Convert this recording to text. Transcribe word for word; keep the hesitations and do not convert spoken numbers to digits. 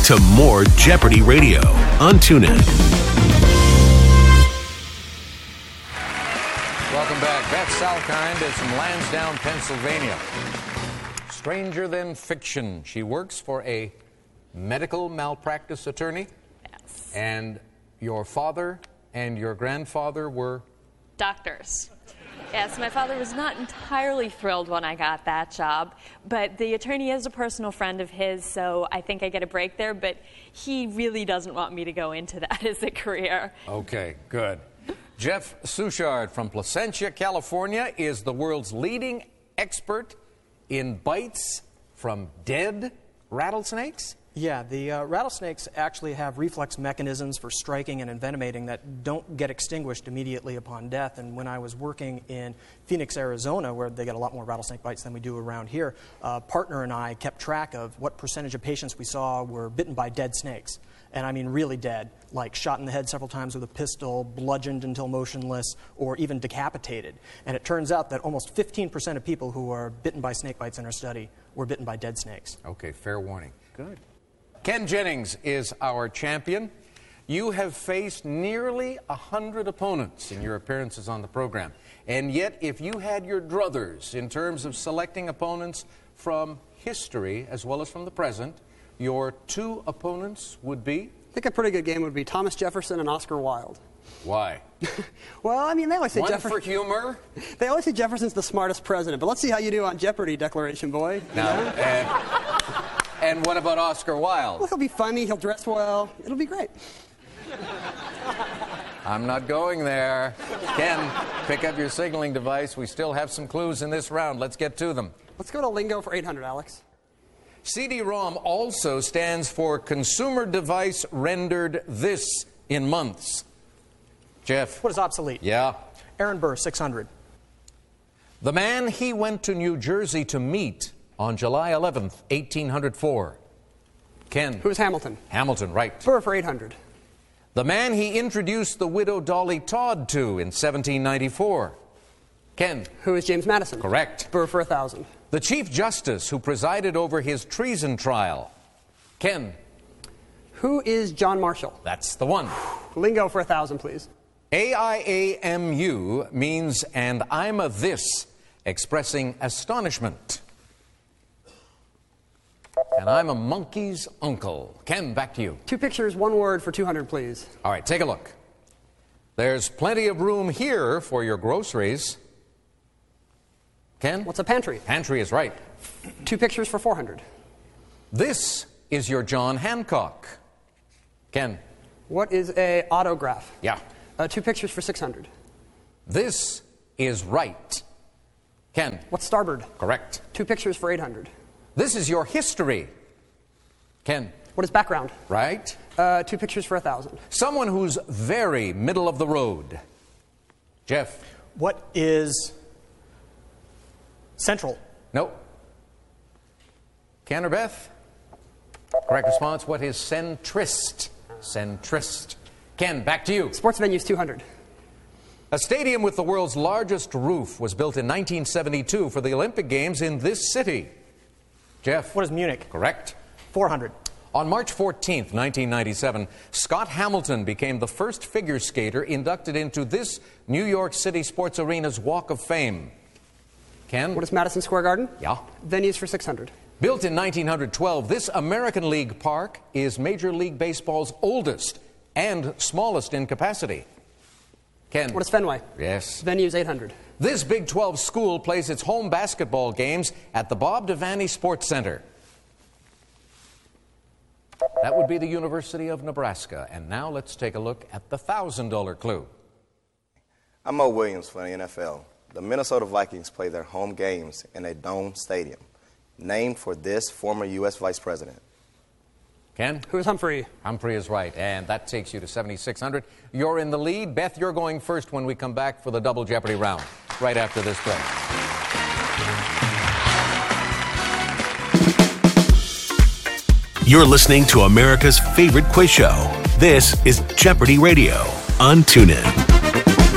to more Jeopardy Radio on TuneIn. Welcome back. Beth Salkind is from Lansdowne, Pennsylvania. Stranger than fiction. She works for a medical malpractice attorney. Yes. And your father and your grandfather were? Doctors. Yes, my father was not entirely thrilled when I got that job, but the attorney is a personal friend of his, so I think I get a break there, but he really doesn't want me to go into that as a career. Okay, good. Jeff Suchard from Placentia, California, is the world's leading expert in bites from dead rattlesnakes? Yeah, the uh, rattlesnakes actually have reflex mechanisms for striking and envenomating that don't get extinguished immediately upon death. And when I was working in Phoenix, Arizona, where they get a lot more rattlesnake bites than we do around here, a partner and I kept track of what percentage of patients we saw were bitten by dead snakes. And I mean really dead, like shot in the head several times with a pistol, bludgeoned until motionless, or even decapitated. And it turns out that almost fifteen percent of people who are bitten by snake bites in our study were bitten by dead snakes. Okay, fair warning. Good. Ken Jennings is our champion. You have faced nearly one hundred opponents in your appearances on the program. And yet, if you had your druthers in terms of selecting opponents from history as well as from the present, your two opponents would be? I think a pretty good game would be Thomas Jefferson and Oscar Wilde. Why? Well, I mean, they always say One Jefferson. for humor. They always say Jefferson's the smartest president, but let's see how you do on Jeopardy, Declaration Boy. Now, and, and what about Oscar Wilde? Well, he'll be funny, he'll dress well, it'll be great. I'm not going there. Ken, pick up your signaling device. We still have some clues in this round. Let's get to them. Let's go to Lingo for eight hundred, Alex. C D ROM also stands for Consumer Device Rendered This in Months. Jeff. What is obsolete? Yeah. Aaron Burr, six hundred. The man he went to New Jersey to meet on July eleventh, eighteen oh four. Ken. Who is Hamilton? Hamilton, right. Burr for eight hundred. The man he introduced the widow Dolly Todd to in seventeen ninety-four. Ken. Who is James Madison? Correct. Burr for one thousand. The Chief Justice who presided over his treason trial. Ken. Who is John Marshall? That's the one. Lingo for one thousand, please. A I A M U means and I'm a this, expressing astonishment. And I'm a monkey's uncle. Ken, back to you. Two pictures, one word for two hundred, please. All right, take a look. There's plenty of room here for your groceries. Ken? What's a pantry? Pantry is right. Two pictures for four hundred. This is your John Hancock. Ken? What is a autograph? Yeah. Uh, two pictures for six hundred. This is right. Ken? What's starboard? Correct. Two pictures for eight hundred. This is your history. Ken? What is background? Right. Uh, two pictures for one thousand. Someone who's very middle of the road. Jeff? What is central? Nope. Ken or Beth? Correct response. What is centrist? Centrist. Ken, back to you. Sports venues, two hundred. A stadium with the world's largest roof was built in nineteen seventy-two for the Olympic Games in this city. Jeff? What is Munich? Correct. four hundred. On March fourteenth, nineteen ninety-seven, Scott Hamilton became the first figure skater inducted into this New York City Sports Arena's Walk of Fame. Ken? What is Madison Square Garden? Yeah. Venues for six hundred. Built in nineteen twelve, this American League park is Major League Baseball's oldest and smallest in capacity. Ken? What is Fenway? Yes. Venues, eight hundred. This Big twelve school plays its home basketball games at the Bob Devaney Sports Center. That would be the University of Nebraska. And now let's take a look at the one thousand dollar clue. I'm Mo Williams for the N F L. The Minnesota Vikings play their home games in a dome stadium, named for this former U S vice president. Ken? Who is Humphrey? Humphrey is right, and that takes you to seventy-six hundred. You're in the lead. Beth, you're going first when we come back for the Double Jeopardy round, right after this break. You're listening to America's favorite quiz show. This is Jeopardy Radio on TuneIn.